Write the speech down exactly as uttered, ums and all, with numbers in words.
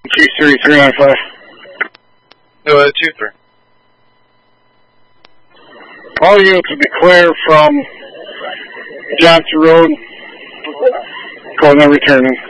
Two three three nine five. Go ahead, two three. All units will be clear from Johnson Road. Call now returning.